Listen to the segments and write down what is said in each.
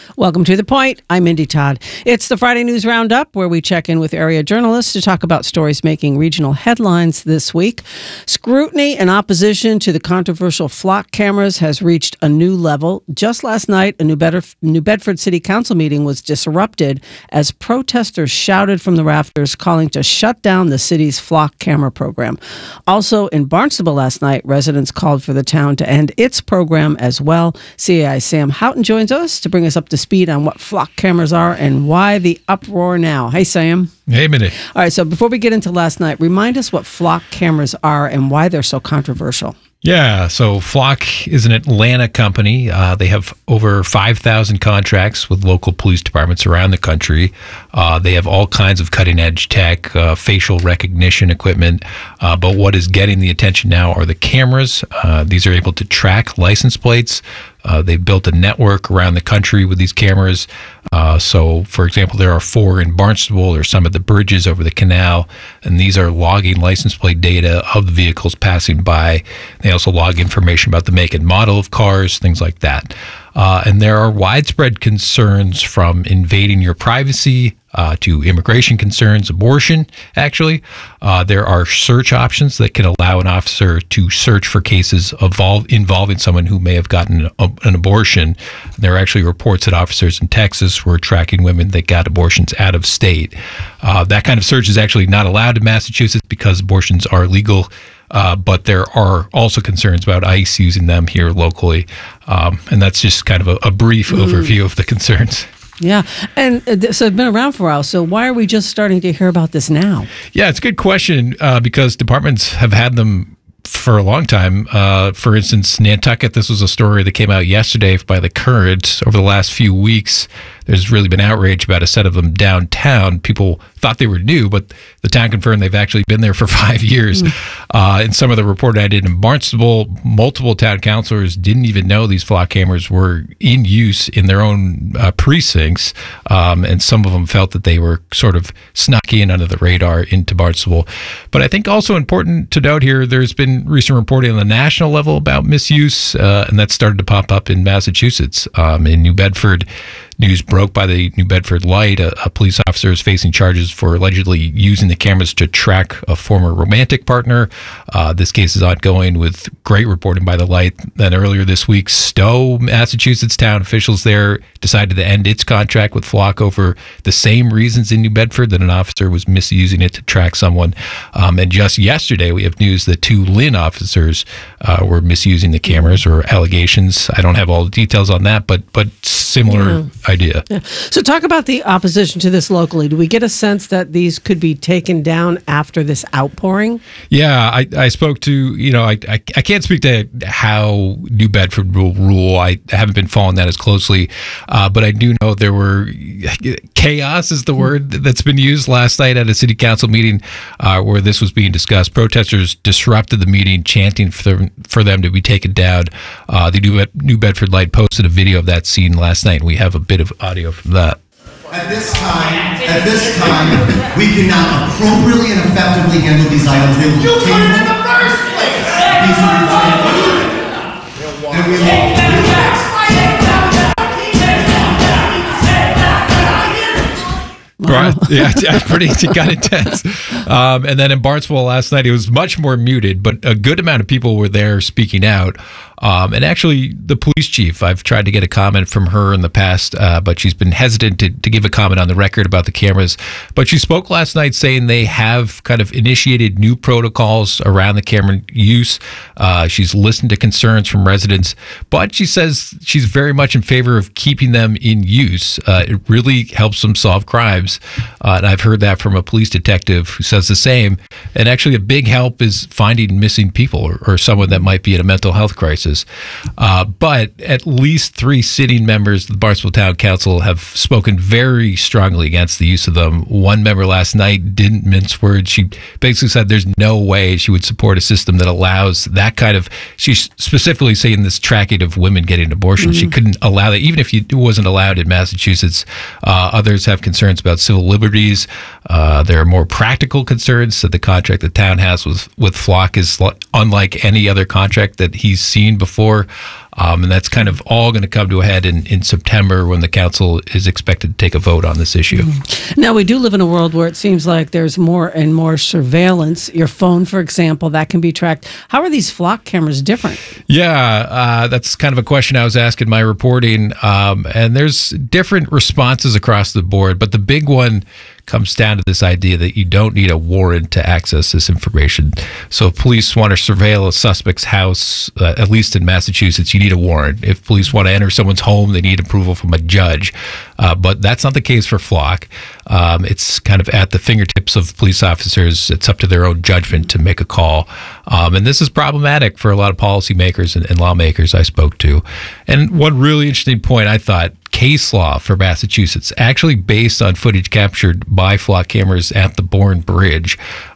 Welcome to The Point. I'm Mindy Todd. It's the Friday News Roundup, where we check in with area journalists to talk about stories making regional headlines this week. Scrutiny and opposition to the controversial flock cameras has reached a new level. Just last night, a New Bedford City Council meeting was disrupted as protesters shouted from the rafters, calling to shut down the city's flock camera program. Also in Barnstable last night, residents called for the town to end its program as well. CAI Sam Houghton joins us to bring us up to speed on what flock cameras are and why the uproar now. Hey, Sam. Hey, Mindy. All right, so before we get into last night, remind us what flock cameras are and why they're so controversial. Yeah, so Flock is an Atlanta company. They have over 5,000 contracts with local police departments around the country. They have all kinds of cutting-edge tech, facial recognition equipment. But what is getting the attention now are the cameras. These are able to track license plates. They've built a network around the country with these cameras. So, for example, there are 4 in Barnstable or some of the bridges over the canal, and these are logging license plate data of the vehicles passing by. They also log information about the make and model of cars, things like that. And there are widespread concerns from invading your privacy to immigration concerns, abortion, actually. There are search options that can allow an officer to search for cases involving someone who may have gotten an abortion. There are actually reports that officers in Texas were tracking women that got abortions out of state. That kind of search is actually not allowed in Massachusetts because abortions are legal. But there are also concerns about ICE using them here locally. And that's just kind of a brief overview of the concerns. Yeah. And so it's been around for a while. So why are we just starting to hear about this now? Yeah, it's a good question because departments have had them for a long time. For instance, Nantucket, this was a story that came out yesterday by The Current. Over the last few weeks, there's really been outrage about a set of them downtown. People thought they were new, but the town confirmed they've actually been there for 5 years. In some of the reporting I did in Barnstable, multiple town councilors didn't even know these flock cameras were in use in their own precincts, and some of them felt that they were sort of snuck in under the radar into Barnstable. But I think also important to note here, there's been recent reporting on the national level about misuse, and that started to pop up in Massachusetts. In New Bedford, news broke by the New Bedford Light. A police officer is facing charges for allegedly using the cameras to track a former romantic partner. This case is ongoing with great reporting by the Light. Then earlier this week, Stowe, Massachusetts, town officials there decided to end its contract with Flock over the same reasons in New Bedford, that an officer was misusing it to track someone. And just yesterday, we have news that 2 Lynn officers were misusing the cameras, or allegations. I don't have all the details on that, but similar idea. Yeah. So talk about the opposition to this locally. Do we get a sense that these could be taken down after this outpouring? Yeah, I spoke to, I can't speak to how New Bedford will rule. I haven't been following that as closely, but I do know there were, chaos is the word that's been used last night at a city council meeting where this was being discussed. Protesters disrupted the meeting, chanting for them to be taken down. The New Bedford Light posted a video of that scene last night, and we have a bit of audio from that. At this time, we cannot appropriately and effectively handle these items. They will You put it in the first place! And we will. Wow. Yeah, it got intense. And then in Barnstable last night, it was much more muted, but a good amount of people were there speaking out. And actually, the police chief, I've tried to get a comment from her in the past, but she's been hesitant to give a comment on the record about the cameras. But she spoke last night saying they have kind of initiated new protocols around the camera use. She's listened to concerns from residents, but she says she's very much in favor of keeping them in use. It really helps them solve crimes. And I've heard that from a police detective who says the same. And actually, a big help is finding missing people or someone that might be in a mental health crisis. But at least 3 sitting members of the Barnstable Town Council have spoken very strongly against the use of them. One member last night didn't mince words. She basically said there's no way she would support a system that allows that kind of, she's specifically saying this tracking of women getting abortions. She couldn't allow that, even if it wasn't allowed in Massachusetts. Others have concerns about civil liberties. There are more practical concerns that the contract the town has with Flock is unlike any other contract that he's seen before. And that's kind of all going to come to a head in September when the council is expected to take a vote on this issue. Now, we do live in a world where it seems like there's more and more surveillance. Your phone, for example, that can be tracked. How are these flock cameras different? Yeah, that's kind of a question I was asked in my reporting. And there's different responses across the board, but the big one comes down to this idea that you don't need a warrant to access this information. So if police want to surveil a suspect's house, at least in Massachusetts, you need a warrant. If police want to enter someone's home, they need approval from a judge. But that's not the case for Flock. It's kind of at the fingertips of police officers. It's up to their own judgment to make a call. And this is problematic for a lot of policymakers and lawmakers I spoke to. And one really interesting point, I thought, case law for Massachusetts, actually based on footage captured by Flock cameras at the Bourne Bridge.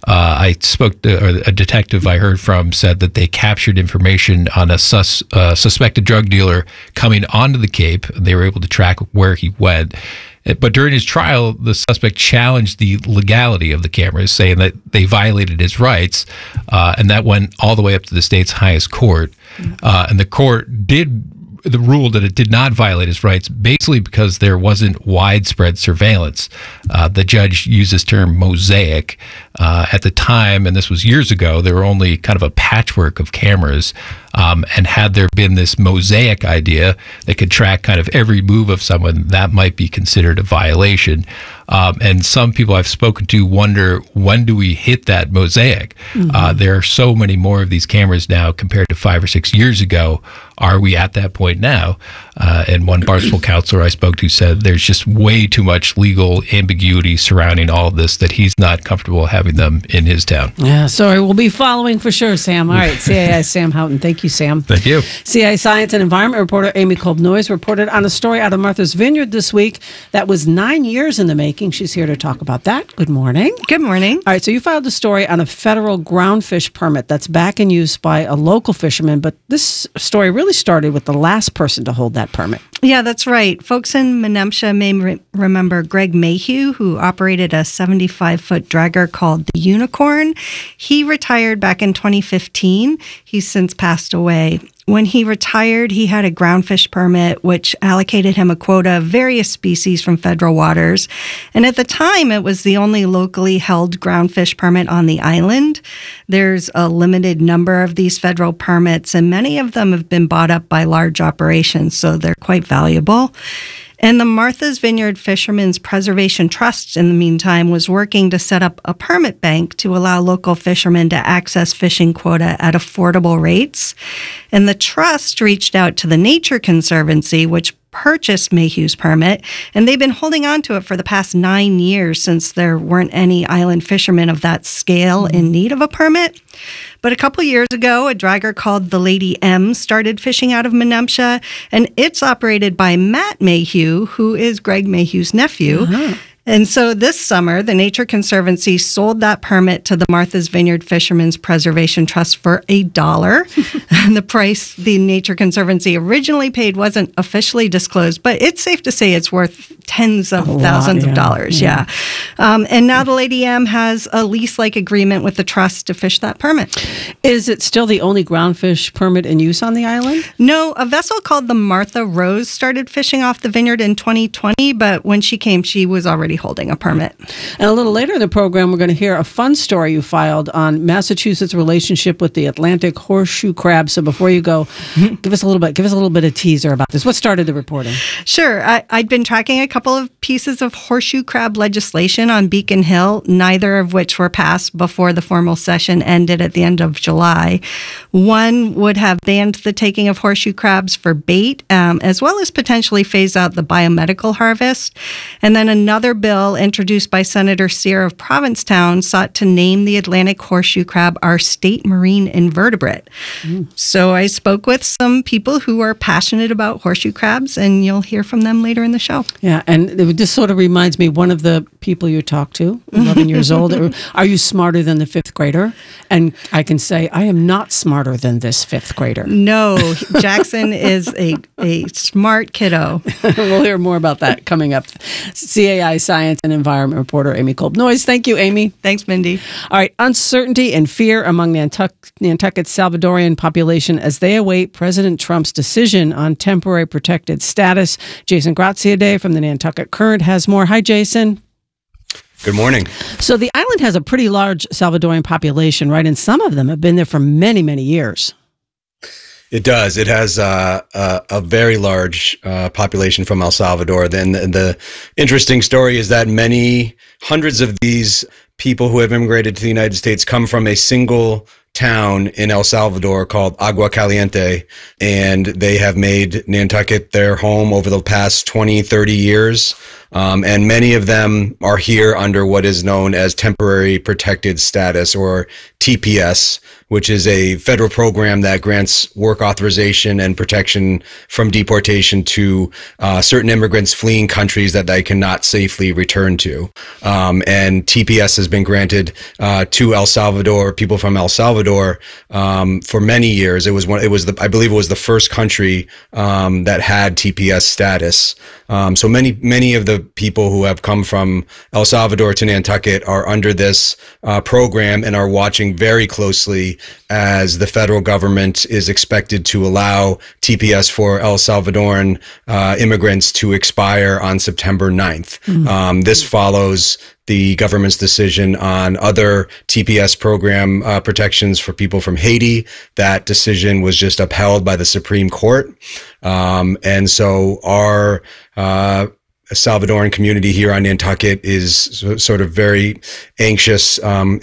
I spoke to a detective I heard from said that they captured information on a suspected drug dealer coming onto the Cape. They were able to track where he went. But during his trial, the suspect challenged the legality of the cameras, saying that they violated his rights, and that went all the way up to the state's highest court. And the court did the rule that it did not violate his rights, basically because there wasn't widespread surveillance. The judge used this term mosaic. At the time, and this was years ago, there were only kind of a patchwork of cameras. And had there been this mosaic idea that could track kind of every move of someone, that might be considered a violation. And some people I've spoken to wonder, when do we hit that mosaic? There are so many more of these cameras now compared to 5 or 6 years ago. Are we at that point now? And one Barnstable counselor I spoke to said there's just way too much legal ambiguity surrounding all of this that he's not comfortable having them in his town. Yeah, sorry, we'll be following for sure, Sam. All right, CAI Sam Houghton. Thank you, Sam. Thank you. CAI Science and Environment reporter Amy Kolb-Noyes reported on a story out of Martha's Vineyard this week that was 9 years in the making. She's here to talk about that. Good morning. Good morning. All right, so you filed a story on a federal groundfish permit that's back in use by a local fisherman, but this story really started with the last person to hold that permit. Yeah, that's right. Folks in Menemsha may remember Greg Mayhew, who operated a 75-foot dragger called the Unicorn. He retired back in 2015. He's since passed away. When he retired, he had a groundfish permit, which allocated him a quota of various species from federal waters. And at the time, it was the only locally held groundfish permit on the island. There's a limited number of these federal permits, and many of them have been bought up by large operations, so they're quite valuable. And the Martha's Vineyard Fishermen's Preservation Trust, in the meantime, was working to set up a permit bank to allow local fishermen to access fishing quota at affordable rates. And the trust reached out to the Nature Conservancy, which purchased Mayhew's permit, and they've been holding on to it for the past 9 years since there weren't any island fishermen of that scale in need of a permit. But a couple years ago, a dragger called the Lady M started fishing out of Menemsha, and it's operated by Matt Mayhew, who is Greg Mayhew's nephew. And so this summer, the Nature Conservancy sold that permit to the Martha's Vineyard Fishermen's Preservation Trust for $1. And the price the Nature Conservancy originally paid wasn't officially disclosed, but it's safe to say it's worth tens of thousands of dollars. Yeah. And now the Lady M has a lease-like agreement with the trust to fish that permit. Is it still the only groundfish permit in use on the island? No, a vessel called the Martha Rose started fishing off the vineyard in 2020, but when she came, she was already holding a permit. And a little later in the program, we're going to hear a fun story you filed on Massachusetts' relationship with the Atlantic horseshoe crab. So before you go, give us a little bit of teaser about this. What started the reporting? Sure. I'd been tracking a couple of pieces of horseshoe crab legislation on Beacon Hill, neither of which were passed before the formal session ended at the end of July. One would have banned the taking of horseshoe crabs for bait, as well as potentially phase out the biomedical harvest. And then another bill introduced by Senator Sear of Provincetown sought to name the Atlantic horseshoe crab our state marine invertebrate. So I spoke with some people who are passionate about horseshoe crabs, and you'll hear from them later in the show. Yeah, and this sort of reminds me, one of the people you talked to, 11 years old, are you smarter than the fifth grader? And I can say, I am not smarter than this fifth grader. No, Jackson is a smart kiddo. We'll hear more about that coming up. CAI science and environment reporter Amy Kolb-Noyes. Thank you, Amy. Thanks, Mindy. All right, uncertainty and fear among Nantucket's Salvadorian population as they await President Trump's decision on temporary protected status. Jason Graziadei from the Nantucket Current has more. Hi, Jason. Good morning. So the island has a pretty large Salvadorian population, right? And some of them have been there for many, many years. It does. It has a very large population from El Salvador. Then the interesting story is that many hundreds of these people who have immigrated to the United States come from a single town in El Salvador called Agua Caliente, and they have made Nantucket their home over the past 20, 30 years. And many of them are here under what is known as temporary protected status, or TPS, which is a federal program that grants work authorization and protection from deportation to certain immigrants fleeing countries that they cannot safely return to. And TPS has been granted to El Salvador, people from El Salvador, for many years. I believe it was the first country that had TPS status. So many of the people who have come from El Salvador to Nantucket are under this program and are watching very closely as the federal government is expected to allow TPS for El Salvadoran immigrants to expire on September 9th. Mm-hmm. This follows the government's decision on other TPS program protections for people from Haiti. That decision was just upheld by the Supreme Court. And so our Salvadoran community here on Nantucket is sort of very anxious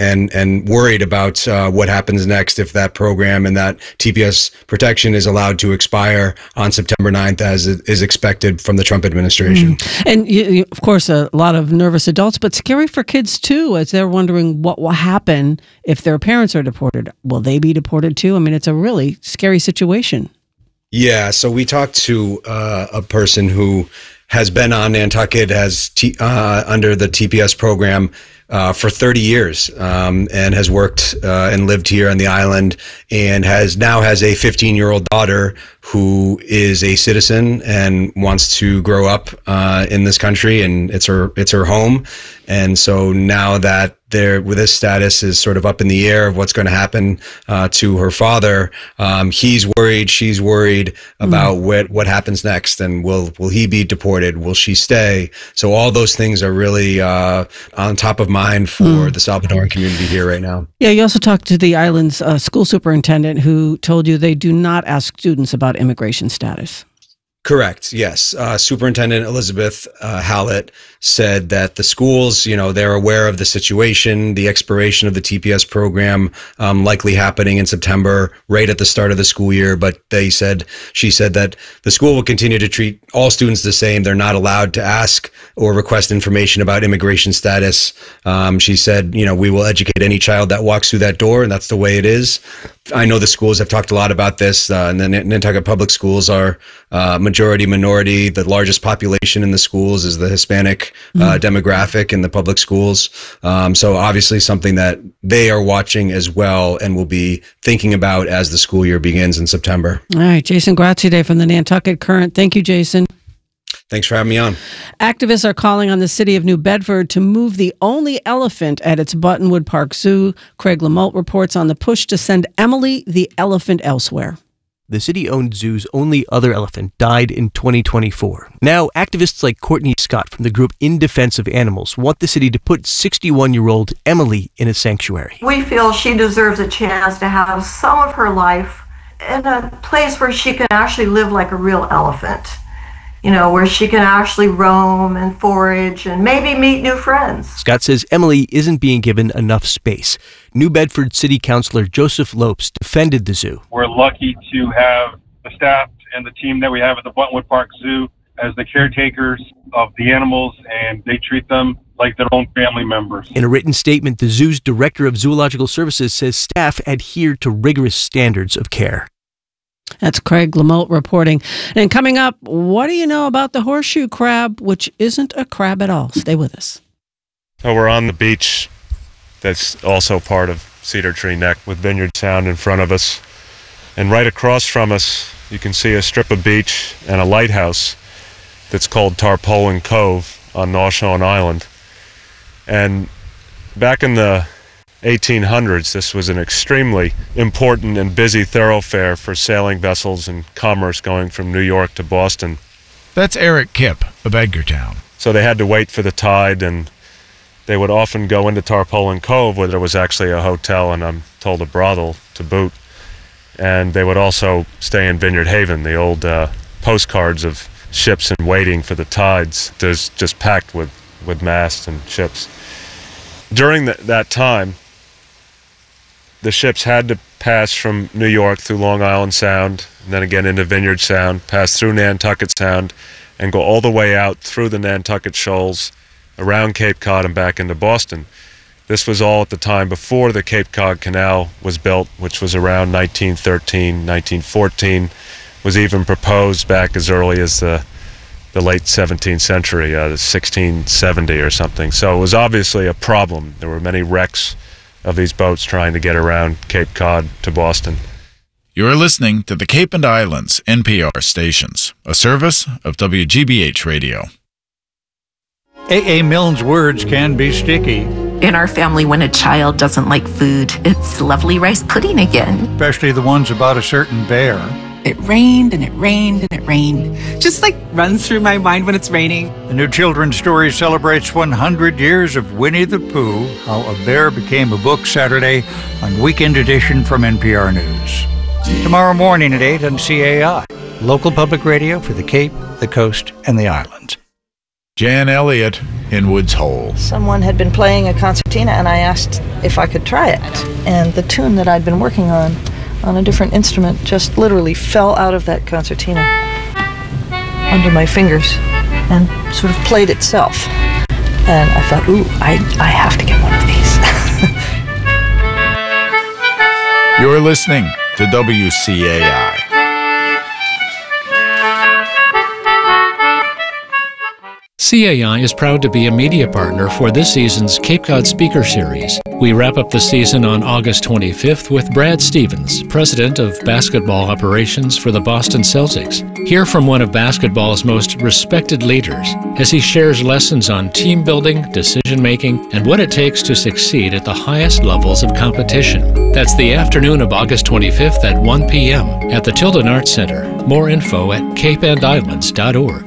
and worried about what happens next if that program and that TPS protection is allowed to expire on September 9th, as is expected from the Trump administration. And you, of course, a lot of nervous adults, but scary for kids too, as they're wondering what will happen if their parents are deported. Will they be deported too? I mean, it's a really scary situation. Yeah, so we talked to a person who has been on Nantucket under the TPS program for 30 years and has worked and lived here on the island, and now has a 15-year-old daughter who is a citizen and wants to grow up in this country, and it's her home. And so now that this status is sort of up in the air of what's going to happen to her father, he's worried, she's worried about what happens next, and will he be deported? Will she stay? So all those things are really on top of mind for the Salvadoran community here right now. Yeah, you also talked to the island's school superintendent, who told you they do not ask students about immigration status. Correct. Yes. Superintendent Elizabeth Hallett said that the schools, they're aware of the situation, the expiration of the TPS program likely happening in September, right at the start of the school year. But she said that the school will continue to treat all students the same. They're not allowed to ask or request information about immigration status. She said, we will educate any child that walks through that door, and that's the way it is. I know the schools have talked a lot about this, and the Nantucket Public Schools are majority minority. The largest population in the schools is the Hispanic demographic in the public schools. So obviously something that they are watching as well and will be thinking about as the school year begins in September. All right, Jason Graziadei from the Nantucket Current. Thank you, Jason. Thanks for having me on. Activists are calling on the city of New Bedford to move the only elephant at its Buttonwood Park Zoo. Craig Lamolt reports on the push to send Emily the elephant elsewhere. The city-owned zoo's only other elephant died in 2024. Now, activists like Courtney Scott from the group In Defense of Animals want the city to put 61-year-old Emily in a sanctuary. We feel she deserves a chance to have some of her life in a place where she can actually live like a real elephant. Where she can actually roam and forage and maybe meet new friends. Scott says Emily isn't being given enough space. New Bedford City Councilor Joseph Lopes defended the zoo. We're lucky to have the staff and the team that we have at the Buttonwood Park Zoo as the caretakers of the animals, and they treat them like their own family members. In a written statement, the zoo's director of zoological services says staff adhere to rigorous standards of care. That's Craig Lamolt reporting. And coming up, what do you know about the horseshoe crab, which isn't a crab at all? Stay with us. We're on the beach that's also part of Cedar Tree Neck with Vineyard Sound in front of us. And right across from us, you can see a strip of beach and a lighthouse that's called Tarpaulin Cove. on Noshawn Island. And back in the 1800s, this was an extremely important and busy thoroughfare for sailing vessels and commerce going from New York to Boston. That's Eric Kipp of Edgartown. So they had to wait for the tide, and they would often go into Tarpaulin Cove, where there was actually a hotel and I'm told a brothel to boot. And they would also stay in Vineyard Haven, the old postcards of ships in waiting for the tides. There's just packed with masts and ships. During that time, the ships had to pass from New York through Long Island Sound, and then again into Vineyard Sound, pass through Nantucket Sound, and go all the way out through the Nantucket Shoals, around Cape Cod and back into Boston. This was all at the time before the Cape Cod Canal was built, which was around 1913, 1914, was even proposed back as early as the late 17th century, 1670 or something. So it was obviously a problem. There were many wrecks of these boats trying to get around Cape Cod to Boston. You're listening to the Cape and Islands NPR stations, a service of WGBH Radio. A.A. Milne's words can be sticky. In our family, when a child doesn't like food, it's lovely rice pudding again. Especially the ones about a certain bear. It rained and it rained and it rained. Just like runs through my mind when it's raining. The new children's story celebrates 100 years of Winnie the Pooh, How a Bear Became a Book, Saturday on Weekend Edition from NPR News. Tomorrow morning at 8 on CAI, local public radio for the Cape, the Coast, and the Islands. Jan Elliott in Woods Hole. Someone had been playing a concertina and I asked if I could try it. And the tune that I'd been working on a different instrument just literally fell out of that concertina under my fingers and sort of played itself. And I thought, ooh, I have to get one of these. You're listening to WCAI. CAI is proud to be a media partner for this season's Cape Cod Speaker Series. We wrap up the season on August 25th with Brad Stevens, President of Basketball Operations for the Boston Celtics. Hear from one of basketball's most respected leaders as he shares lessons on team building, decision making, and what it takes to succeed at the highest levels of competition. That's the afternoon of August 25th at 1 p.m. at the Tilden Arts Center. More info at capeandislands.org.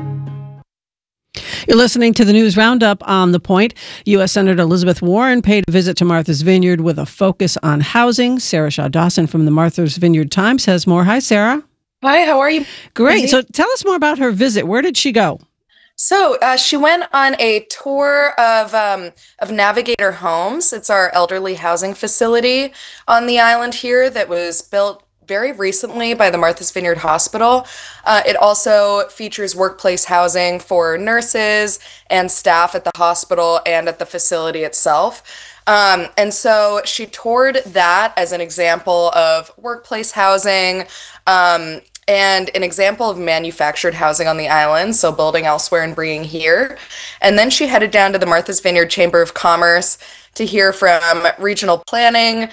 You're listening to the News Roundup on The Point. U.S. Senator Elizabeth Warren paid a visit to Martha's Vineyard with a focus on housing. Sarah Shaw Dawson from the Martha's Vineyard Times has more. Hi, Sarah. Hi, how are you? Great. So tell us more about her visit. Where did she go? So she went on a tour of Navigator Homes. It's our elderly housing facility on the island here that was built very recently by the Martha's Vineyard Hospital. It also features workplace housing for nurses and staff at the hospital and at the facility itself. And so she toured that as an example of workplace housing and an example of manufactured housing on the island, so building elsewhere and bringing here. And then she headed down to the Martha's Vineyard Chamber of Commerce to hear from regional planning,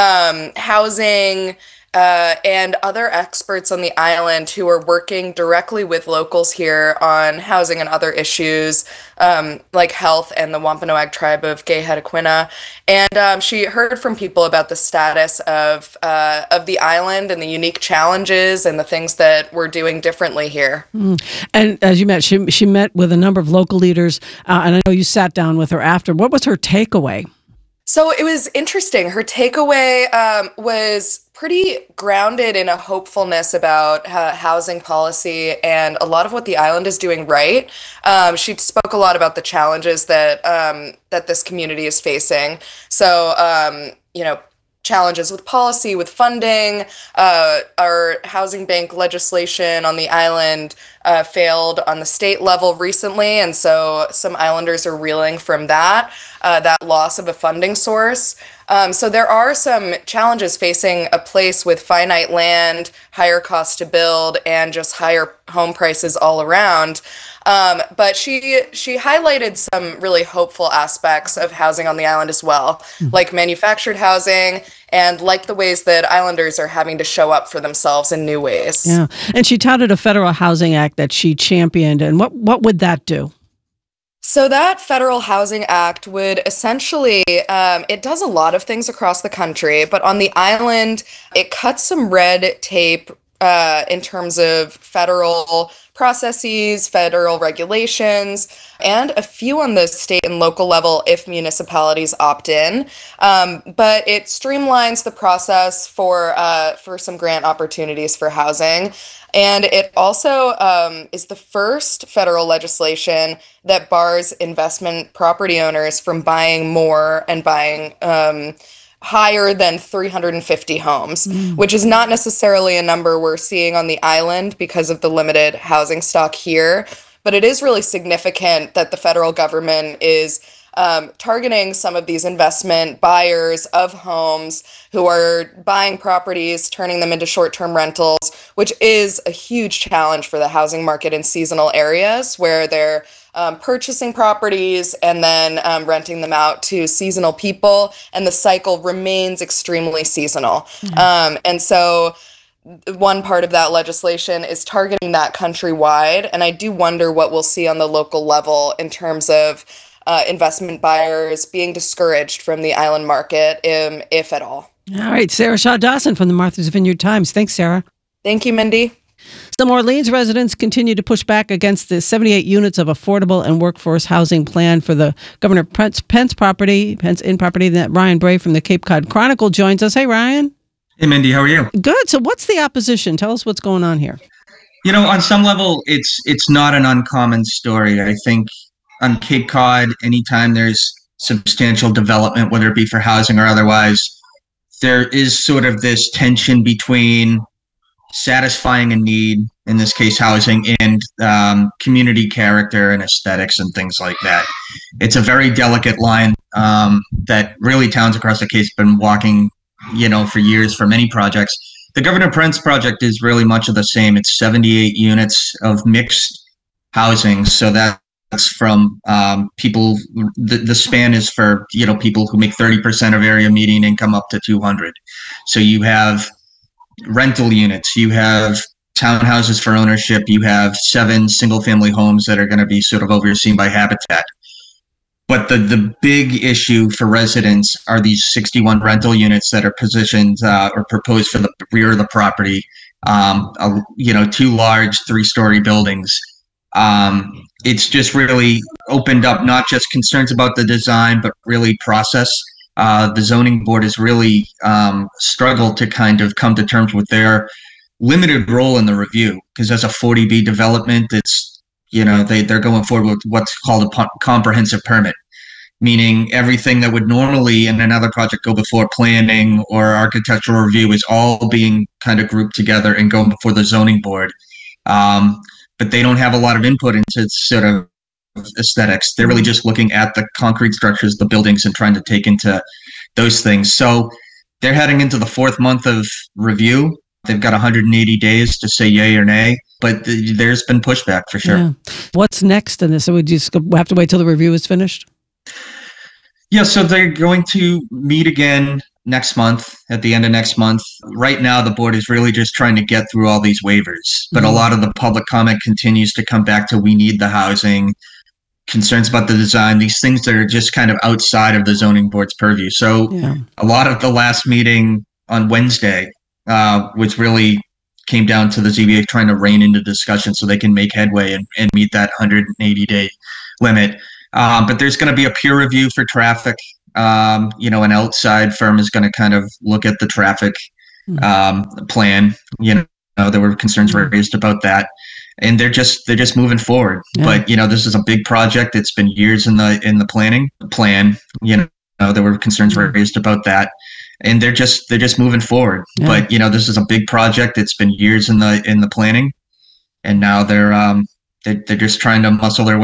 housing, and other experts on the island who are working directly with locals here on housing and other issues like health and the Wampanoag tribe of Gay-Hedequina. And she heard from people about the status of the island and the unique challenges and the things that we're doing differently here. And as you met, she met with a number of local leaders, and I know you sat down with her after. What was her takeaway? So it was interesting. Her takeaway was pretty grounded in a hopefulness about housing policy and a lot of what the island is doing right. She spoke a lot about the challenges that that this community is facing. So, challenges with policy, with funding. Our housing bank legislation on the island failed on the state level recently, and so some islanders are reeling from that loss of a funding source. So there are some challenges facing a place with finite land, higher cost to build, and just higher home prices all around. But she highlighted some really hopeful aspects of housing on the island as well, like manufactured housing and like the ways that islanders are having to show up for themselves in new ways. Yeah, and she touted a federal housing act that she championed. And what would that do? So that Federal Housing Act would essentially, it does a lot of things across the country, but on the island, it cuts some red tape in terms of federal processes, federal regulations, and a few on the state and local level if municipalities opt in. But it streamlines the process for some grant opportunities for housing. And it also is the first federal legislation that bars investment property owners from buying more and buying higher than 350 homes, which is not necessarily a number we're seeing on the island because of the limited housing stock here. But it is really significant that the federal government is targeting some of these investment buyers of homes who are buying properties, turning them into short-term rentals, which is a huge challenge for the housing market in seasonal areas where they're purchasing properties and then renting them out to seasonal people, and the cycle remains extremely seasonal. And so one part of that legislation is targeting that countrywide, and I do wonder what we'll see on the local level in terms of investment buyers being discouraged from the island market, if at all. All right, Sarah Shaw Dawson from the Martha's Vineyard Times. Thanks, Sarah. Thank you, Mindy. Some Orleans residents continue to push back against the 78 units of affordable and workforce housing plan for the Governor Pence property, Pence Inn property. That Ryan Bray from the Cape Cod Chronicle joins us. Hey, Ryan. Hey, Mindy, how are you? Good. So what's the opposition? Tell us what's going on here. You know, on some level, it's not an uncommon story. I think on Cape Cod, anytime there's substantial development, whether it be for housing or otherwise, there is sort of this tension between satisfying a need, in this case housing, and community character and aesthetics and things like that. It's a very delicate line that really towns across the case have been walking, for years for many projects. The Governor Pence project is really much of the same. It's 78 units of mixed housing, so that's from people, the span is for, people who make 30% of area median income up to 200. So you have rental units, you have townhouses for ownership, you have 7 single-family homes that are going to be sort of overseen by Habitat. But the big issue for residents are these 61 rental units that are positioned or proposed for the rear of the property, 2 large 3-story buildings. It's just really opened up not just concerns about the design, but really process. The zoning board has really struggled to kind of come to terms with their limited role in the review, because as a 40B development, it's, they're going forward with what's called a comprehensive permit, meaning everything that would normally in another project go before planning or architectural review is all being kind of grouped together and going before the zoning board. But they don't have a lot of input into sort of aesthetics. They're really just looking at the concrete structures, the buildings, and trying to take into those things. So they're heading into the 4th month of review. They've got 180 days to say yay or nay, but there's been pushback for sure. Yeah. What's next in this? So we just have to wait till the review is finished? Yeah, so they're going to meet again next month, at the end of next month. Right now, the board is really just trying to get through all these waivers, but a lot of the public comment continues to come back to we need the housing, concerns about the design, these things that are just kind of outside of the zoning board's purview. So a lot of the last meeting on Wednesday, which really came down to the ZBA trying to rein into discussion so they can make headway and meet that 180-day limit. But there's going to be a peer review for traffic. An outside firm is going to kind of look at the traffic plan. There were concerns raised about that, and they're just moving forward. Yeah. But this is a big project. It's been years in the planning plan. There were concerns raised about that, and they're just moving forward. Yeah. But this is a big project. It's been years in the planning, and now they're just trying to muscle their way